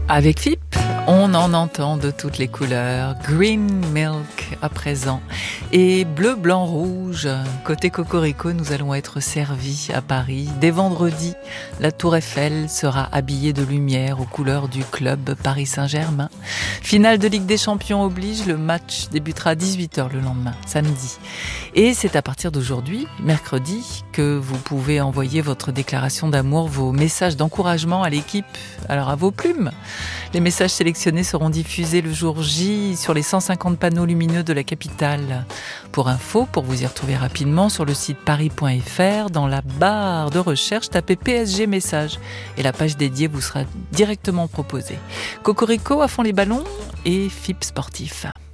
Avec FIP, on en entend de toutes les couleurs. Green Milk à présent et bleu, blanc, rouge. Côté Cocorico, nous allons être servis à Paris. Dès vendredi, la Tour Eiffel sera habillée de lumière aux couleurs du club Paris Saint-Germain. Finale de Ligue des Champions oblige, le match débutera à 18h le lendemain, samedi. Et c'est à partir d'aujourd'hui, mercredi, que vous pouvez envoyer votre déclaration d'amour, vos messages d'encouragement à l'équipe, alors à vos plumes. Les messages sélectionnés seront diffusés le jour J sur les 150 panneaux lumineux de la capitale. Pour info, pour vous y retrouver rapidement, sur le site paris.fr, dans la barre de recherche, tapez PSG Message et la page dédiée vous sera directement proposée. Cocorico à fond les ballons et FIP Sportif.